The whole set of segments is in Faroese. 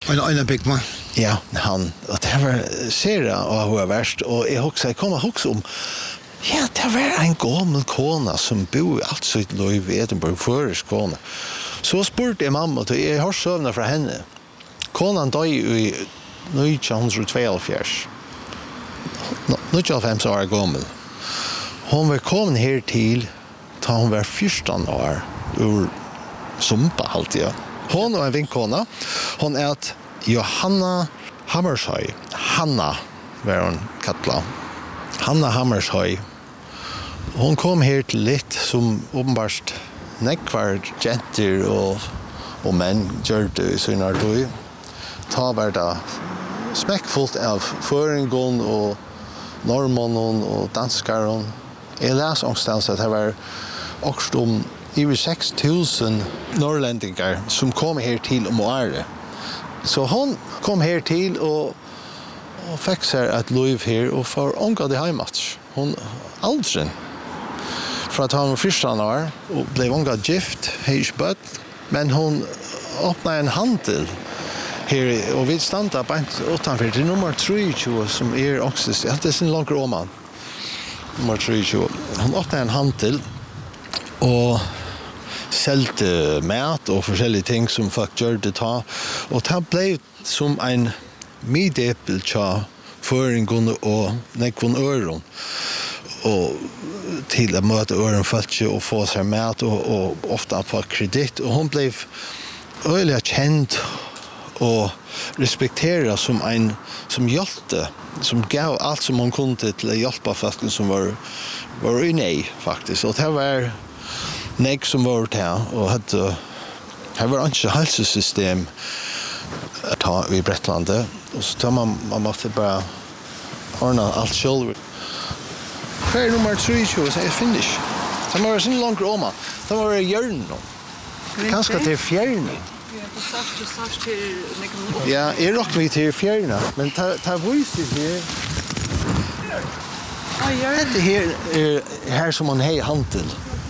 En Bigman. Ja, han. Og det var serien og hun var verst. Og jeg kom og huske om, ja, det var en gammel kona som bor alt sitt liv i Edinburgh, føres kona. Så spurte jeg mamma, og jeg har søvnet fra henne. Konan døg i 1942. 95 år gammel. Hon var kommet her til da hon var 14 år ur Sumpa alltid. Hon var en vinkona. Hon et Johanna Hammershøi. Hanna var hon kattla. Hanna Hammershøi. Hon kom her til litt som åpenbart nekvar jenter og menn gjør det i sin ardøy. Ta var det smekkfullt av føringen og norrmånen og danskaren. Jeg leser omstans at det var også om over 6,000 norrländinger som kom her til om året. Så hon kom her til og fikk seg et liv her og for ånga det heimat. Hon aldri. For at han var 14 år og ble ånga gift, heis bøtt, men hon åpnet en handel her, og vi standa bant utanfor til nummer 23, som også, det er sin langer åman. Nummer 23. Hon åpnet en handel, og selte mat og forskjellige ting som folk gjør det ta. Og det ble som en middepel tja føringen og nekvån øren. Og til å møte øren folk og få seg mat og ofte på kreditt. Og hun ble øyelig kjent og respekteret som en som hjelpte, som gav alt som hun kunne til å hjelpe folk som var i nei, faktisk. Og det var nek som var her, og her var ikke helsesystem ta i Brettlandet. Og så tar man måtte bare ordne alt selv. Hver nummer 23, så jeg finner ikke. Det må være sånn langt om. Det må være hjørnet. Kanskje til fjerne. Ja, jeg råkker vi til fjerne, men ta viser her. Dette her her som man har i handel.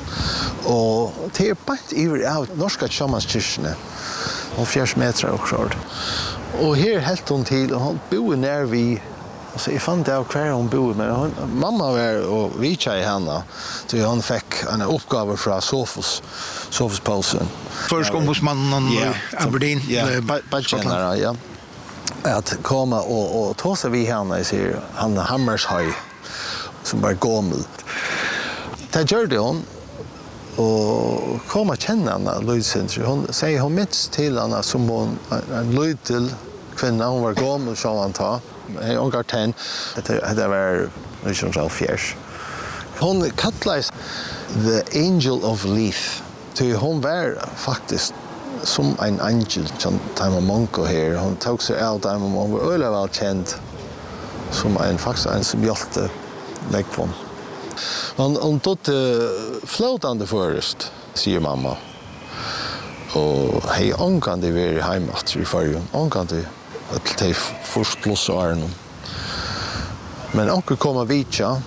Og det er bare iver av norska tjammanskirkene, 40 meter og klart. Og her helt hun til, og hun bor nær vi, altså jeg fant det av hver hun bor, men mamma var og vitsa i henne, så hun fikk en oppgave fra Sofus-pausen. Førskomhusmannen i Aberdeen. Ja, badkjennere, ja. At komme og ta seg vi henne, jeg sier, Hanna Hammershøi, som var gammel. Det gjør det hun, og kom og kjenne henne, Lydsentre. Hun sier hun minst til henne som hun, en lydel kvinne, hun var gammel, så han ta. Hun var 10, det var 1974. Hun kallet The Angel of Leith. Hun var faktisk som en angel, som Taima Monko her. Hun tok seg av dem, og hun var øyelig vel kjent som faktisk en som hjelpte lekvån. Hon tog flåtande först, säger mamma. Och hej, hon kan det vara hemma i förrjun. Hon kan det till först plus och arnon. Men hon kan komma vitja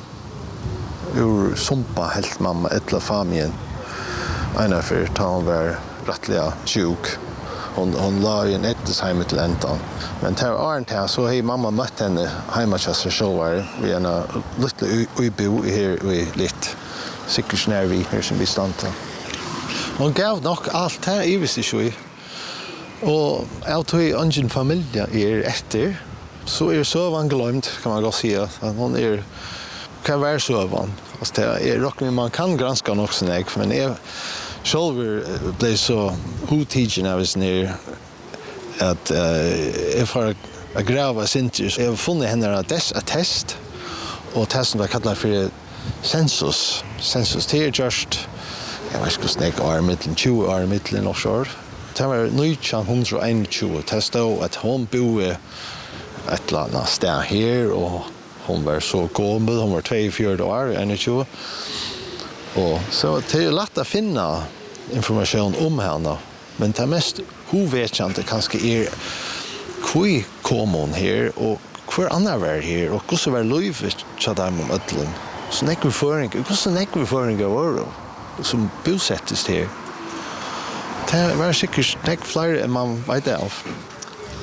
ur Sumpa helt mamma ettla familjen. Ena för att hon var rättliga sjuk. Hon la i en ettesheim till ändan. Men till åren till så har mamma mött henne hemma till sig själv. Vi är en liten uibo här i litt. Sikkert när vi här som vi stannade. Hon gav nog allt här i visst ju. Och jag tog ingen familj efter. Så sövan glömt kan man gott säga. Hon kan vara sövan. Alltså det är rock man kan granska nog sen men själv blev så hutigen av oss ner att jag får gräva sinter. Jag har funnit henne attest och testen var kallat för census. Census det är just jag vet inte snäck armitteln 20 armitteln offshore. Det var 1921 testade att hon bodde ett land där här och hon var så gammal, hon var 24 år, 21. Och så det är lätt att finna information om henne. Men det mest hovvedkjente kanske är hur kom hon här och hur annan var här och hur så var livet så där med ödlen. Så näck vi föring var som bosättes här. Det var säkert näck fler än man vet av.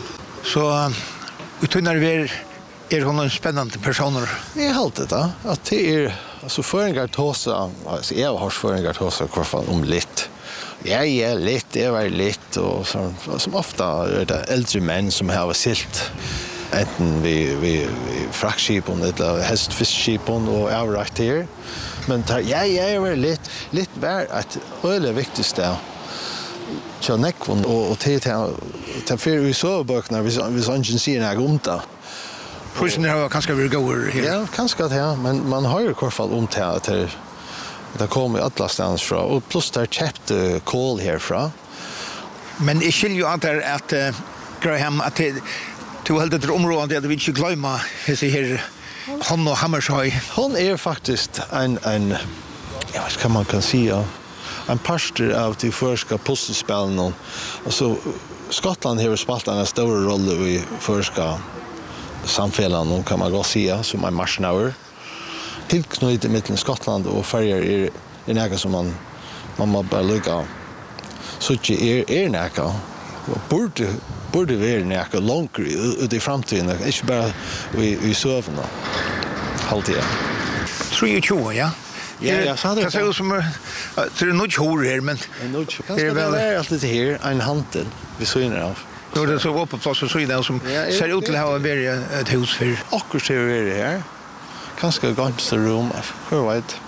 Så utunnar vi hon en spännande personer. Jag har alltid det. Att det alltså föringar tåsa, alltså jag har föringar tåsa kvarfall om lite. Ja, lite, det var lite och så som ofta är det äldre män som har silt. Enten vi fraktskipen eller hästfiskskipen och överallt här. Men jag var lite värd att öle viktigaste. Så nekvon och till för vi så böckerna vi så inte ser några gomta. Prisen har kanske varit goer här. Ja, kanske det men man har ju i alla fall att det kommer alla stans från och plus där köpte kol härifrån. Men jag skiljer ju att Graham att du hade det området att vi inte glömma här hon och Hammershøi. Hon är faktiskt en ja, vad ska man kan säga en pastor av de första pusselspelen och så Skottland har spelat en stor roll i första samfällan kan man gå säga som en marsnauer tillknutet mellan Skottland och Färöer är något som man må bara lugga så är näka borde vara näka långt ut i framtiden inte bara vi sövna alltid 23 ja. Ja, så hade det ser ut som så det nog hor här men det är väl alltid här en handel vi synar av. Då det så upp på plats så är det som ser ut till att ha ett hus för. Akkurat ser vi det här. Kanske ganska rum. Hur vet.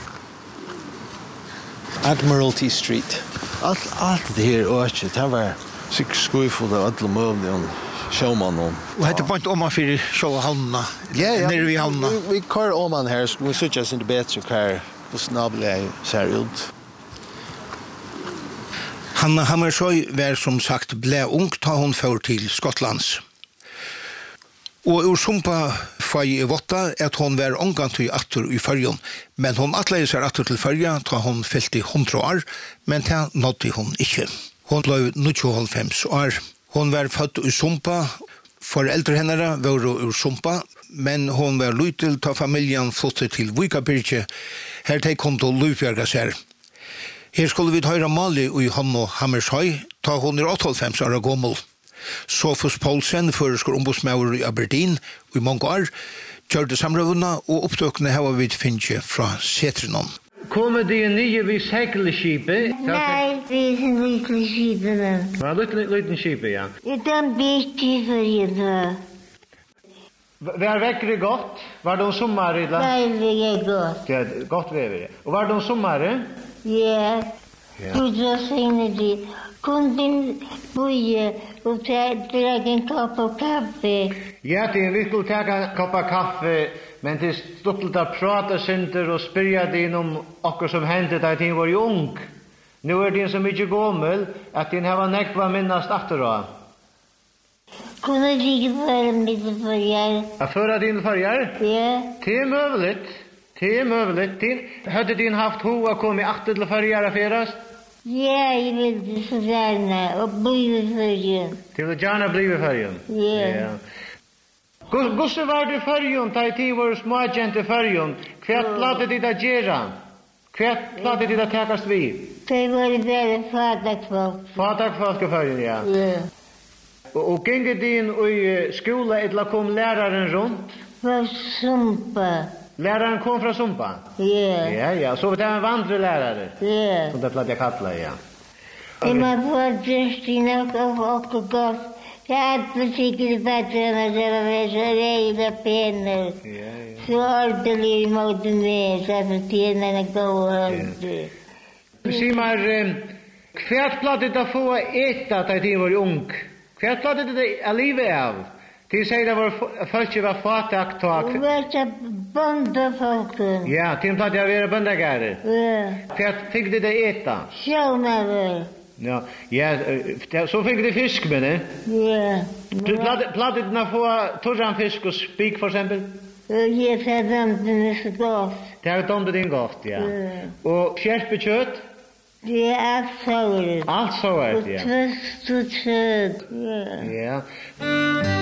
Admiralty Street. Allt det här och det var så skuifullt av alla möbler och showman och det point om man för show hamna. Ja, när vi hamna. Vi kör om man här så vi switch us in the bed car på snabbla ser ut. Hanna Hammershøi var som sagt ble ung ta hon för till Skottlands. Og ur sumpa fai I votta at hon var ångant I attur I Førjun, men hon atleie seg attur til Førja ta hon fyllt I 100 år, men ta nådde hon ikkje. Hon ble 95 år. Hon var født I Sumpa, foreldre hennara var ur Sumpa, men hon var lytil ta familjen flyttet til Vikabyrkje, her teik hon til Lufbjerga seg. Her skulle vi høyra Mali og Hanna Hammershøi, ta hon 98 år gammel. Sofus Poulsen, føreskår ombudsmaur I Aberdeen, og I mange år, gjør det samrøvene, og opptøkene har vi finnet fra Setrinon. Kommer de nye vid segelskipet? Nei, vi liten skipene. Ja, liten skipet, ja. Det en bitte for det. Var vekkere godt? Var det om sommar? Nei, det godt. Ja, godt vever. Og var det om sommar? Ja. Du drar seg de. Kunden boje og drar en kopp av kaffe. Ja, vi skulle ta en kopp av kaffe, men det stod att prata synder och spyrja din om akkur som hände där din var ung. Nu din så mycket gammel att din har nekva minnast atterå. Kunne du ikke føre mitt förjar? Att föra din förjar? Ja. Det är möjligt. Det är möjligt. Hade din haft ho att komma atter till förjar affärast? Ja, jag vill så gärna och bo I förrjun. Du vill gärna bli I förrjun? Ja. Gosse var du förrjun, ta I tid var småagent I förrjun. Kvärt lade dit att göra? Kvärt lade dit att täkast vid? Det var bara fatakfolk. Fatakfolk I förrjun, ja. Ja. Och gänge din I skola eller kom läraren runt? Från Sumpa. Läraren kom från Sumpa? Ja. Ja. Så det var en vandrelärare? Ja. Som det platt jag kalla, ja. Det man får Justina och gott. Jag hade säkert bättre än att det var så rejda pennor. Ja. Så ordentlig mot mig så att pennorna går. Säg mig, kvärt plattet att få äta till din var ung? Kvärt plattet det är livet av? Det säger det var folk var fatakt tak. Och värsta bondefolken. Ja, till plattet jag var bondagare. Ja. Kvärt fick det äta? Sjönare. Ja, så fick det fisk med det. Ja. Du plattet att få torran fisk och spik för exempel? Jag tar dem till så gott. Det har dom din gott, ja. Och kärspekött? Det är allt såret. Allt såret, ja. Och tvist och kött. Ja. Ja.